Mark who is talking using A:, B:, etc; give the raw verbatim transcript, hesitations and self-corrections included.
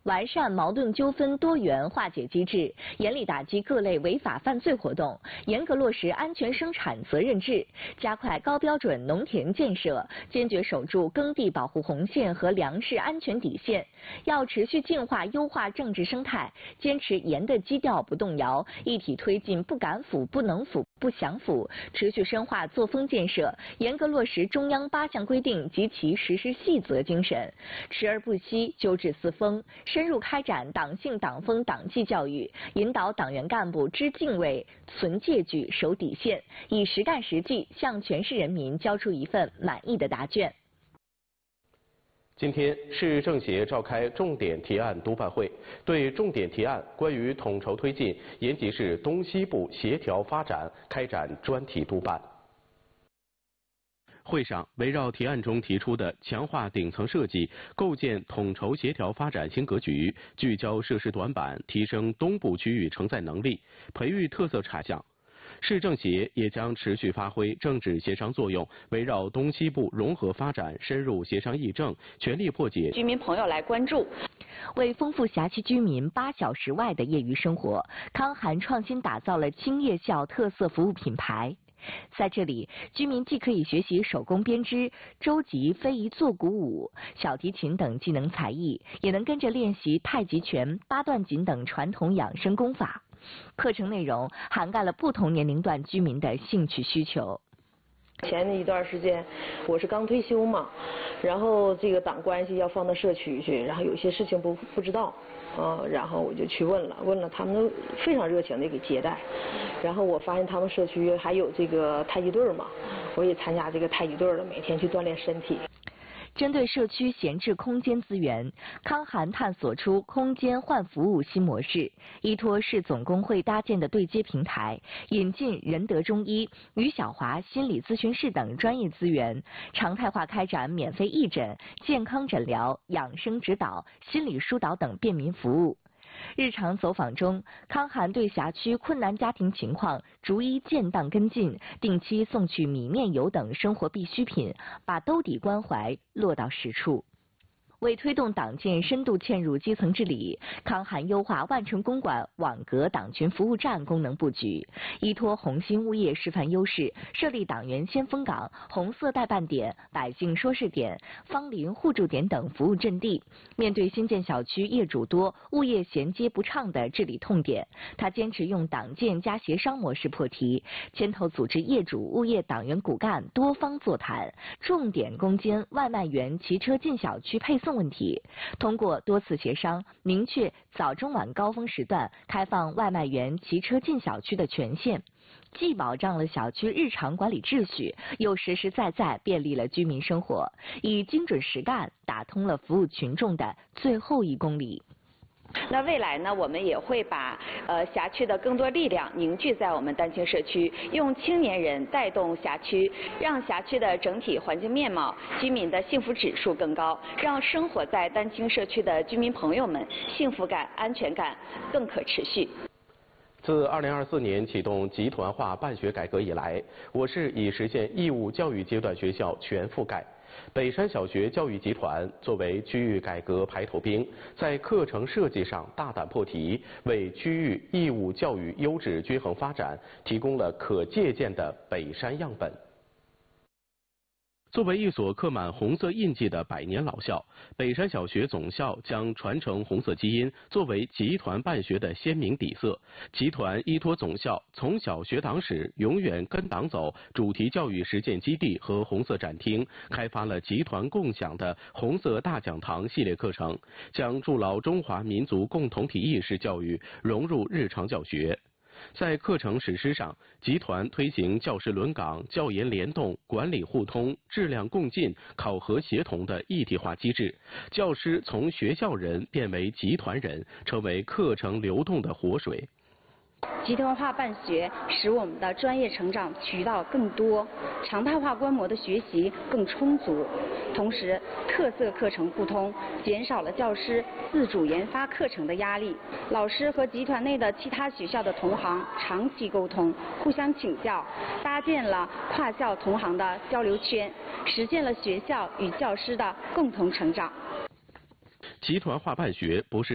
A: 完善矛盾纠纷多元化解机制，严厉打击各类违法犯罪活动，严格落实安全生产责任制，加快高标准农田建设，坚决守住耕地保护红线和粮食安全底线。要持续净化优化政治生态，坚持严的基调不动摇，一体推进不敢腐、不能腐、不想腐，持续深化作风建设，严格落实中央八项规定及其实施细则精神，持而不息，纠治四风，深入开展党性党风党纪教育，引导党员干部知敬畏、存戒矩、守底线，以实干实际向全市人民交出一份满意的答卷。
B: 今天，市政协召开重点提案督办会，对重点提案关于统筹推进延吉市东西部协调发展开展专题督办。会上，围绕提案中提出的强化顶层设计、构建统筹协调发展新格局、聚焦设施短板、提升东部区域承载能力、培育特色产项，市政协也将持续发挥政治协商作用，围绕东西部融合发展深入协商议政，全力破解
C: 居民朋友来关注。
A: 为丰富辖区居民八小时外的业余生活，康涵创新打造了青夜校特色服务品牌。在这里，居民既可以学习手工编织、舟楫、非遗坐鼓舞、小提琴等技能才艺，也能跟着练习太极拳、八段锦等传统养生功法。课程内容涵盖了不同年龄段居民的兴趣需求。
D: 前一段时间我是刚退休嘛，然后这个党关系要放到社区去，然后有些事情不不知道，呃，然后我就去问了，问了他们都非常热情的给接待，然后我发现他们社区还有这个太极队嘛，我也参加这个太极队了，每天去锻炼身体。
A: 针对社区闲置空间资源，康涵探索出空间换服务新模式，依托市总工会搭建的对接平台，引进仁德中医、于小华心理咨询室等专业资源，常态化开展免费义诊、健康诊疗、养生指导、心理疏导等便民服务。日常走访中，康涵对辖区困难家庭情况逐一建档跟进，定期送去米面油等生活必需品，把兜底关怀落到实处。为推动党建深度嵌入基层治理，康涵优化万城公馆网格党群服务站功能布局，依托红星物业示范优势，设立党员先锋岗、红色代办点、百姓说事点、芳邻互助点等服务阵地。面对新建小区业主多、物业衔接不畅的治理痛点，他坚持用党建加协商模式破题，牵头组织业主、物业党员骨干多方座谈，重点攻坚外卖员骑车进小区配送问题，通过多次协商，明确早中晚高峰时段开放外卖员骑车进小区的权限，既保障了小区日常管理秩序，又实实在在便利了居民生活，以精准实干打通了服务群众的最后一公里。
C: 那未来呢，我们也会把呃辖区的更多力量凝聚在我们丹青社区，用青年人带动辖区，让辖区的整体环境面貌、居民的幸福指数更高，让生活在丹青社区的居民朋友们幸福感、安全感更可持续。
B: 自二零二四年启动集团化办学改革以来，我市已实现义务教育阶段学校全覆盖。北山小学教育集团作为区域改革排头兵，在课程设计上大胆破题，为区域义务教育优质均衡发展提供了可借鉴的北山样本。作为一所刻满红色印记的百年老校，北山小学总校将传承红色基因作为集团办学的鲜明底色。集团依托总校从小学党史、永远跟党走主题教育实践基地和红色展厅，开发了集团共享的红色大讲堂系列课程，将筑牢中华民族共同体意识教育融入日常教学。在课程实施上，集团推行教师轮岗、教研联动、管理互通、质量共进、考核协同的一体化机制，教师从学校人变为集团人，成为课程流动的活水。
E: 集团化办学使我们的专业成长渠道更多，常态化观摩的学习更充足，同时特色课程互通，减少了教师自主研发课程的压力。老师和集团内的其他学校的同行长期沟通，互相请教，搭建了跨校同行的交流圈，实现了学校与教师的共同成长。
B: 集团化办学不是